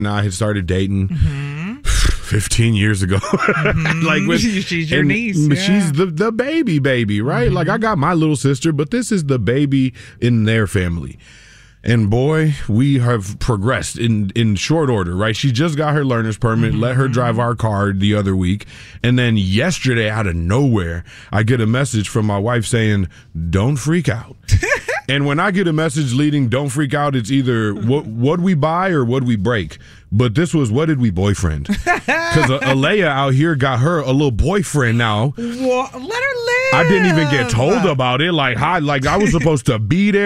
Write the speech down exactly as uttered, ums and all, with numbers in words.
and I had started dating Mm-hmm. fifteen years ago. Mm-hmm. Like with, she's your and niece. Yeah. She's the, the baby baby, right? Mm-hmm. Like I got my little sister, but this is the baby in their family. And boy, we have progressed in, in short order, right? She just got her learner's permit, mm-hmm. let her drive our car the other week. And then yesterday, out of nowhere, I get a message from my wife saying, don't freak out. And when I get a message leading, don't freak out, it's either what what we buy or what we break. But this was, what did we boyfriend? Because Alea out here got her a little boyfriend now. Well, let her live. I didn't even get told about it. Like, hi, like I was supposed to be there.